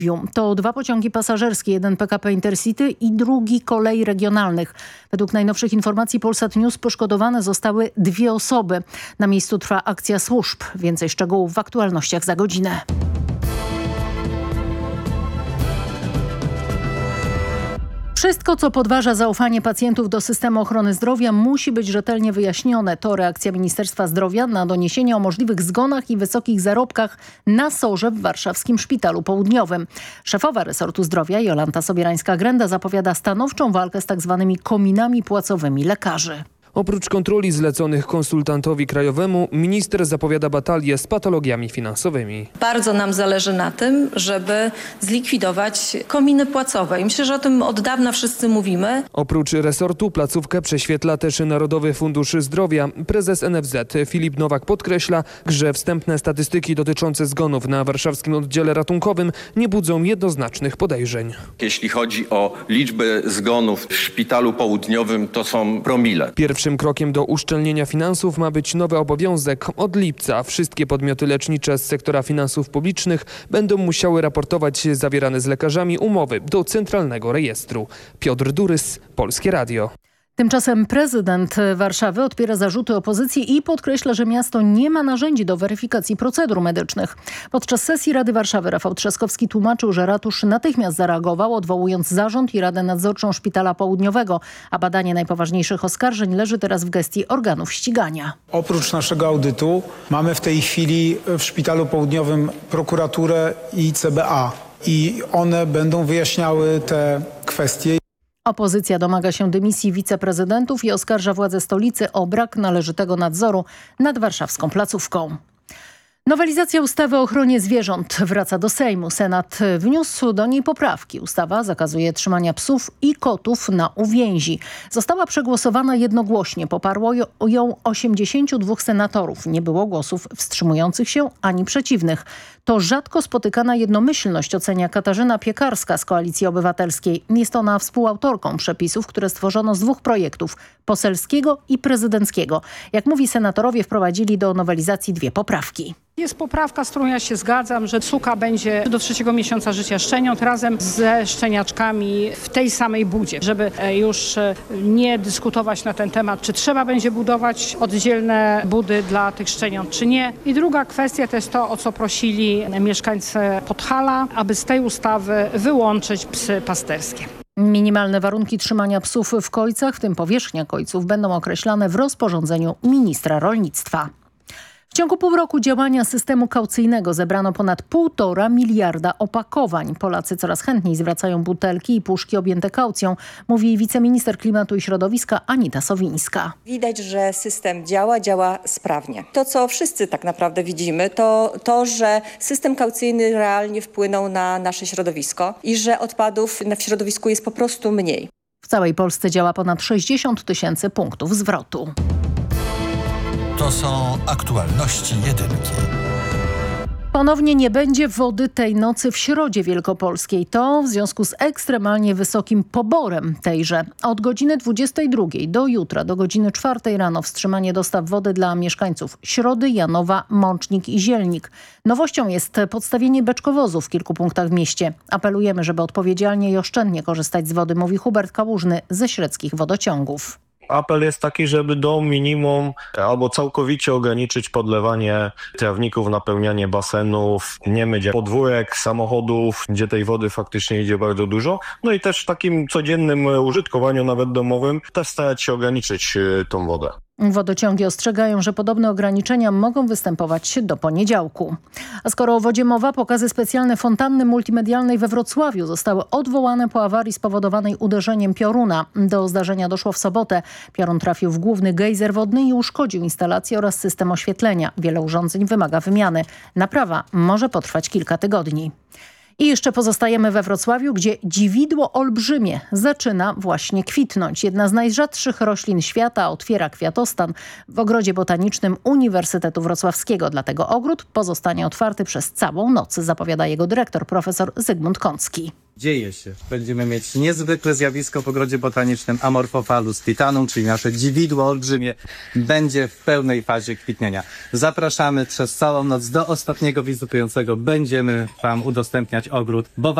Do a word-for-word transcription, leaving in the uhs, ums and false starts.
To dwa pociągi pasażerskie, jeden P K P Intercity i drugi kolei regionalnych. Według najnowszych informacji Polsat News poszkodowane zostały dwie osoby. Na miejscu trwa akcja służb. Więcej szczegółów w aktualnościach za godzinę. Wszystko, co podważa zaufanie pacjentów do systemu ochrony zdrowia, musi być rzetelnie wyjaśnione. To reakcja Ministerstwa Zdrowia na doniesienia o możliwych zgonach i wysokich zarobkach na sorze w warszawskim Szpitalu Południowym. Szefowa resortu zdrowia Jolanta Sobierańska-Grenda zapowiada stanowczą walkę z tak zwanymi kominami płacowymi lekarzy. Oprócz kontroli zleconych konsultantowi krajowemu, minister zapowiada batalię z patologiami finansowymi. Bardzo nam zależy na tym, żeby zlikwidować kominy płacowe. I myślę, że o tym od dawna wszyscy mówimy. Oprócz resortu placówkę prześwietla też Narodowy Fundusz Zdrowia. Prezes N F Z Filip Nowak podkreśla, że wstępne statystyki dotyczące zgonów na warszawskim oddziale ratunkowym nie budzą jednoznacznych podejrzeń. Jeśli chodzi o liczbę zgonów w Szpitalu Południowym, to są promile. Pierwszym krokiem do uszczelnienia finansów ma być nowy obowiązek. Od lipca wszystkie podmioty lecznicze z sektora finansów publicznych będą musiały raportować zawierane z lekarzami umowy do Centralnego Rejestru. Piotr Durys, Polskie Radio. Tymczasem prezydent Warszawy odpiera zarzuty opozycji i podkreśla, że miasto nie ma narzędzi do weryfikacji procedur medycznych. Podczas sesji Rady Warszawy Rafał Trzaskowski tłumaczył, że ratusz natychmiast zareagował, odwołując zarząd i Radę Nadzorczą Szpitala Południowego, a badanie najpoważniejszych oskarżeń leży teraz w gestii organów ścigania. Oprócz naszego audytu mamy w tej chwili w Szpitalu Południowym prokuraturę i C B A i one będą wyjaśniały te kwestie. Opozycja domaga się dymisji wiceprezydentów i oskarża władze stolicy o brak należytego nadzoru nad warszawską placówką. Nowelizacja ustawy o ochronie zwierząt wraca do Sejmu. Senat wniósł do niej poprawki. Ustawa zakazuje trzymania psów i kotów na uwięzi. Została przegłosowana jednogłośnie. Poparło ją osiemdziesięciu dwóch senatorów. Nie było głosów wstrzymujących się ani przeciwnych. To rzadko spotykana jednomyślność, ocenia Katarzyna Piekarska z Koalicji Obywatelskiej. Jest ona współautorką przepisów, które stworzono z dwóch projektów, poselskiego i prezydenckiego. Jak mówi, senatorowie wprowadzili do nowelizacji dwie poprawki. Jest poprawka, z którą ja się zgadzam, że suka będzie do trzeciego miesiąca życia szczeniąt razem ze szczeniaczkami w tej samej budzie, żeby już nie dyskutować na ten temat, czy trzeba będzie budować oddzielne budy dla tych szczeniąt, czy nie. I druga kwestia to jest to, o co prosili mieszkańcy Podhala, aby z tej ustawy wyłączyć psy pasterskie. Minimalne warunki trzymania psów w kojcach, w tym powierzchnia kojców, będą określane w rozporządzeniu ministra rolnictwa. W ciągu pół roku działania systemu kaucyjnego zebrano ponad półtora miliarda opakowań. Polacy coraz chętniej zwracają butelki i puszki objęte kaucją, mówi wiceminister klimatu i środowiska Anita Sowińska. Widać, że system działa, działa sprawnie. To, co wszyscy tak naprawdę widzimy, to to, że system kaucyjny realnie wpłynął na nasze środowisko i że odpadów w środowisku jest po prostu mniej. W całej Polsce działa ponad sześćdziesiąt tysięcy punktów zwrotu. To są aktualności jedynki. Ponownie nie będzie wody tej nocy w Środzie Wielkopolskiej. To w związku z ekstremalnie wysokim poborem tejże. Od godziny dwudziestej drugiej do jutra, do godziny czwartej rano wstrzymanie dostaw wody dla mieszkańców Środy, Janowa, Mącznik i Zielnik. Nowością jest podstawienie beczkowozów w kilku punktach w mieście. Apelujemy, żeby odpowiedzialnie i oszczędnie korzystać z wody, mówi Hubert Kałużny ze średzkich wodociągów. Apel jest taki, żeby do minimum albo całkowicie ograniczyć podlewanie trawników, napełnianie basenów, nie myć podwórek, samochodów, gdzie tej wody faktycznie idzie bardzo dużo. No i też w takim codziennym użytkowaniu, nawet domowym, też starać się ograniczyć tą wodę. Wodociągi ostrzegają, że podobne ograniczenia mogą występować do poniedziałku. A skoro o wodzie mowa, pokazy specjalne fontanny multimedialnej we Wrocławiu zostały odwołane po awarii spowodowanej uderzeniem pioruna. Do zdarzenia doszło w sobotę. Piorun trafił w główny gejzer wodny i uszkodził instalację oraz system oświetlenia. Wiele urządzeń wymaga wymiany. Naprawa może potrwać kilka tygodni. I jeszcze pozostajemy we Wrocławiu, gdzie dziwidło olbrzymie zaczyna właśnie kwitnąć. Jedna z najrzadszych roślin świata otwiera kwiatostan w ogrodzie botanicznym Uniwersytetu Wrocławskiego. Dlatego ogród pozostanie otwarty przez całą noc, zapowiada jego dyrektor profesor Zygmunt Kącki. Dzieje się. Będziemy mieć niezwykłe zjawisko w ogrodzie botanicznym Amorphophallus titanum, czyli nasze dziwidło olbrzymie, będzie w pełnej fazie kwitnienia. Zapraszamy przez całą noc do ostatniego wizytującego. Będziemy Wam udostępniać ogród, bo